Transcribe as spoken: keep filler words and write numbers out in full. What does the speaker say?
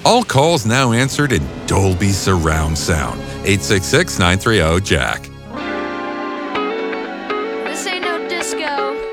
All calls now answered in Dolby Surround Sound. eight six six, nine three zero, Jack. This ain't no disco.